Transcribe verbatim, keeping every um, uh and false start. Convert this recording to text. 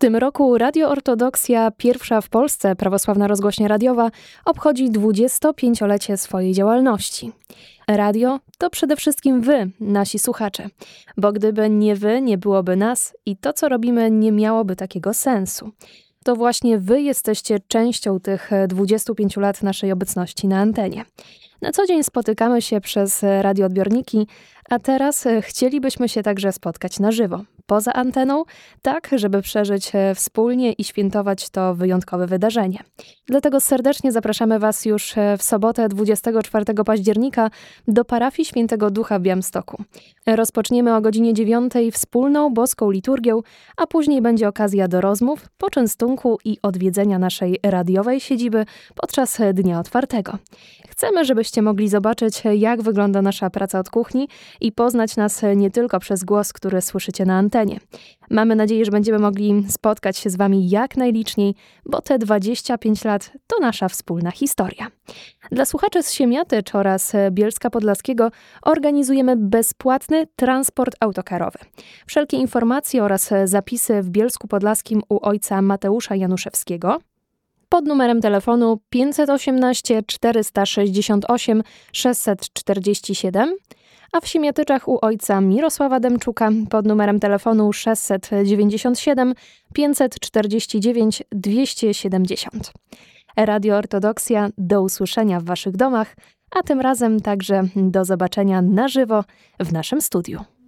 tym roku Radio Ortodoksja, pierwsza w Polsce prawosławna rozgłośnia radiowa, obchodzi dwudziestopięciolecie swojej działalności. Radio to przede wszystkim wy, nasi słuchacze, bo gdyby nie wy, nie byłoby nas i to, co robimy, nie miałoby takiego sensu. To właśnie wy jesteście częścią tych dwudziestu pięciu lat naszej obecności na antenie. Na co dzień spotykamy się przez radioodbiorniki, a teraz chcielibyśmy się także spotkać na żywo, poza anteną, tak żeby przeżyć wspólnie i świętować to wyjątkowe wydarzenie. Dlatego serdecznie zapraszamy was już w sobotę dwudziestego czwartego października do parafii Świętego Ducha w Białymstoku. Rozpoczniemy o godzinie dziewiątej wspólną boską liturgią, a później będzie okazja do rozmów, poczęstunku i odwiedzenia naszej radiowej siedziby podczas Dnia Otwartego. Chcemy, żebyście mogli zobaczyć, jak wygląda nasza praca od kuchni i poznać nas nie tylko przez głos, który słyszycie na antenie. Mamy nadzieję, że będziemy mogli spotkać się z wami jak najliczniej, bo te dwadzieścia pięć lat to nasza wspólna historia. Dla słuchaczy z Siemiatycz oraz Bielska Podlaskiego organizujemy bezpłatny transport autokarowy. Wszelkie informacje oraz zapisy w Bielsku Podlaskim u ojca Mateusza Januszewskiego pod numerem telefonu pięćset osiemnaście czterysta sześćdziesiąt osiem sześćset czterdzieści siedem, a w Siemiatyczach u ojca Mirosława Demczuka pod numerem telefonu sześćset dziewięćdziesiąt siedem pięćset czterdzieści dziewięć dwieście siedemdziesiąt. Radio Ortodoksja, do usłyszenia w waszych domach, a tym razem także do zobaczenia na żywo w naszym studiu.